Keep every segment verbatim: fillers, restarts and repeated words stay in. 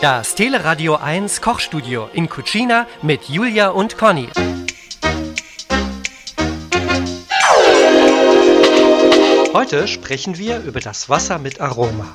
Das Teleradio eins Kochstudio in Cucina mit Julia und Conny. Heute sprechen wir über das Wasser mit Aroma.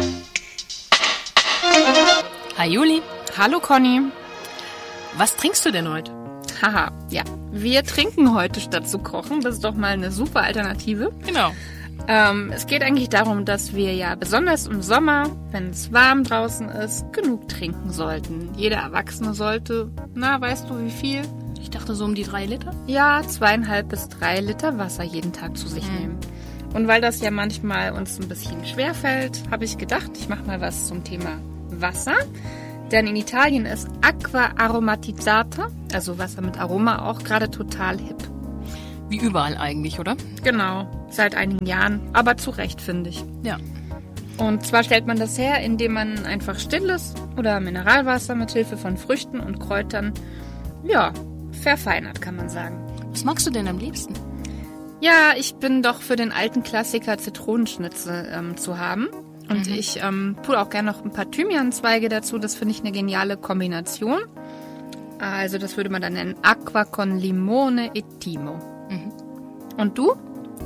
Hi Juli. Hallo Conny. Was trinkst du denn heute? Haha, ja. Wir trinken heute statt zu kochen. Das ist doch mal eine super Alternative. Genau. Ähm, es geht eigentlich darum, dass wir ja besonders im Sommer, wenn es warm draußen ist, genug trinken sollten. Jeder Erwachsene sollte, na, weißt du wie viel? Ich dachte so um die drei Liter. Ja, zweieinhalb bis drei Liter Wasser jeden Tag zu sich mhm. nehmen. Und weil das ja manchmal uns ein bisschen schwerfällt, habe ich gedacht, ich mache mal was zum Thema Wasser. Denn in Italien ist Acqua aromatizzata, also Wasser mit Aroma, auch gerade total hip. Wie überall eigentlich, oder? Genau, seit einigen Jahren, aber zu Recht, finde ich. Ja. Und zwar stellt man das her, indem man einfach stilles oder Mineralwasser mit Hilfe von Früchten und Kräutern, ja, verfeinert, kann man sagen. Was magst du denn am liebsten? Ja, ich bin doch für den alten Klassiker Zitronenschnitzel ähm, zu haben. Und mhm. ich ähm, tue auch gerne noch ein paar Thymianzweige dazu. Das finde ich eine geniale Kombination. Also das würde man dann nennen Acqua con limone e timo. Mhm. Und du?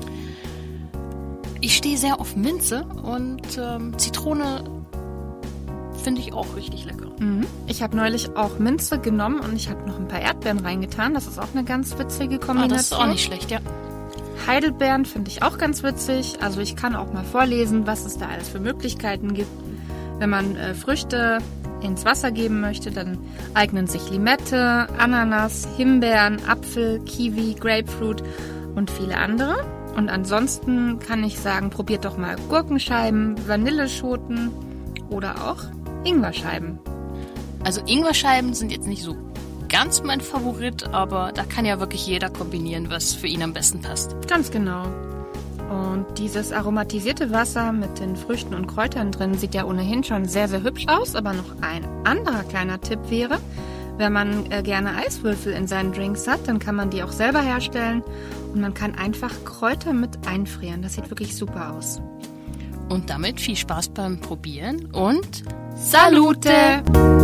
Ich stehe sehr auf Minze und ähm, Zitrone finde ich auch richtig lecker. Mhm. Ich habe neulich auch Minze genommen und ich habe noch ein paar Erdbeeren reingetan. Das ist auch eine ganz witzige Kombination. Ah, das ist auch nicht schlecht, ja. Heidelbeeren finde ich auch ganz witzig. Also ich kann auch mal vorlesen, was es da alles für Möglichkeiten gibt. Wenn man äh, Früchte ins Wasser geben möchte, dann eignen sich Limette, Ananas, Himbeeren, Apfel, Kiwi, Grapefruit und viele andere. Und ansonsten kann ich sagen, probiert doch mal Gurkenscheiben, Vanilleschoten oder auch Ingwerscheiben. Also Ingwerscheiben sind jetzt nicht so ganz mein Favorit, aber da kann ja wirklich jeder kombinieren, was für ihn am besten passt. Ganz genau. Und dieses aromatisierte Wasser mit den Früchten und Kräutern drin sieht ja ohnehin schon sehr, sehr hübsch aus. Aber noch ein anderer kleiner Tipp wäre, wenn man äh, gerne Eiswürfel in seinen Drinks hat, dann kann man die auch selber herstellen. Und man kann einfach Kräuter mit einfrieren. Das sieht wirklich super aus. Und damit viel Spaß beim Probieren und Salute!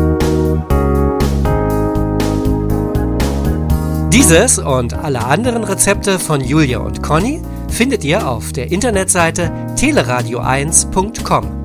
Dieses und alle anderen Rezepte von Julia und Conny findet ihr auf der Internetseite teleradio eins punkt com.